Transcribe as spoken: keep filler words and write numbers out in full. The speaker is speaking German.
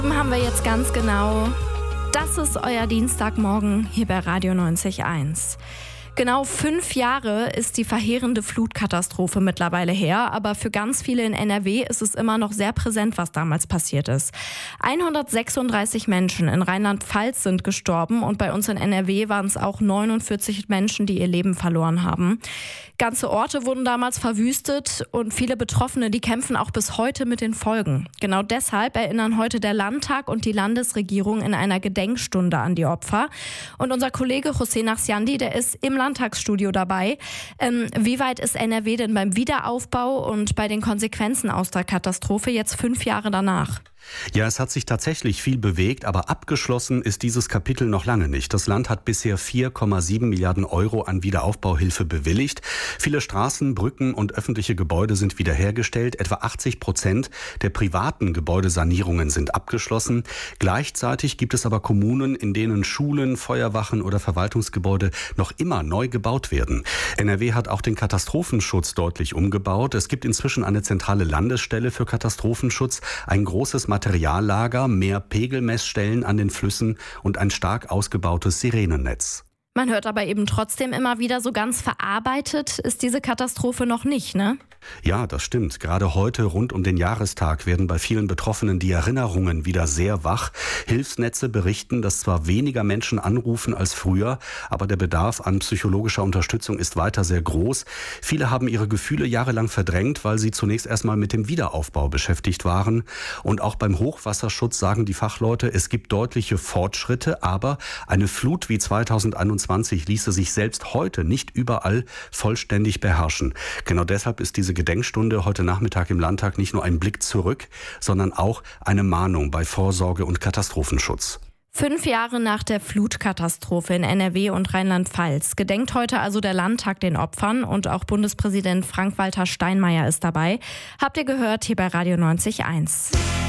Haben wir jetzt ganz genau. Das ist euer Dienstagmorgen hier bei Radio neunzig Komma eins. Genau fünf Jahre ist die verheerende Flutkatastrophe mittlerweile her, aber für ganz viele in N R W ist es immer noch sehr präsent, was damals passiert ist. hundertsechsunddreißig Menschen in Rheinland-Pfalz sind gestorben und bei uns in N R W waren es auch neunundvierzig Menschen, die ihr Leben verloren haben. Ganze Orte wurden damals verwüstet und viele Betroffene, die kämpfen auch bis heute mit den Folgen. Genau deshalb erinnern heute der Landtag und die Landesregierung in einer Gedenkstunde an die Opfer. Und unser Kollege Hussein Nachsiandi, der ist im Landtagsstudio dabei. Ähm, wie weit ist N R W denn beim Wiederaufbau und bei den Konsequenzen aus der Katastrophe jetzt fünf Jahre danach? Ja, es hat sich tatsächlich viel bewegt, aber abgeschlossen ist dieses Kapitel noch lange nicht. Das Land hat bisher vier Komma sieben Milliarden Euro an Wiederaufbauhilfe bewilligt. Viele Straßen, Brücken und öffentliche Gebäude sind wiederhergestellt. Etwa achtzig Prozent der privaten Gebäudesanierungen sind abgeschlossen. Gleichzeitig gibt es aber Kommunen, in denen Schulen, Feuerwachen oder Verwaltungsgebäude noch immer neu gebaut werden. N R W hat auch den Katastrophenschutz deutlich umgebaut. Es gibt inzwischen eine zentrale Landesstelle für Katastrophenschutz, ein großes Materiallager, mehr Pegelmessstellen an den Flüssen und ein stark ausgebautes Sirenennetz. Man hört aber eben trotzdem immer wieder, so ganz verarbeitet ist diese Katastrophe noch nicht, ne? Ja, das stimmt. Gerade heute rund um den Jahrestag werden bei vielen Betroffenen die Erinnerungen wieder sehr wach. Hilfsnetze berichten, dass zwar weniger Menschen anrufen als früher, aber der Bedarf an psychologischer Unterstützung ist weiter sehr groß. Viele haben ihre Gefühle jahrelang verdrängt, weil sie zunächst erstmal mit dem Wiederaufbau beschäftigt waren. Und auch beim Hochwasserschutz sagen die Fachleute, es gibt deutliche Fortschritte, aber eine Flut wie zweitausendeinundzwanzig ließe sich selbst heute nicht überall vollständig beherrschen. Genau deshalb ist diese Gedenkstunde heute Nachmittag im Landtag nicht nur ein Blick zurück, sondern auch eine Mahnung bei Vorsorge und Katastrophenschutz. Fünf Jahre nach der Flutkatastrophe in N R W und Rheinland-Pfalz gedenkt heute also der Landtag den Opfern und auch Bundespräsident Frank-Walter Steinmeier ist dabei. Habt ihr gehört hier bei Radio neunzig Komma eins.